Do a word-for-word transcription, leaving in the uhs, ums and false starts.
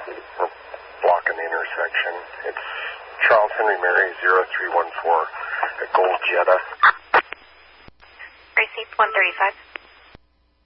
we're blocking the intersection. It's Charles Henry Mary zero three one four at Gold Jetta. Received one thirty-five.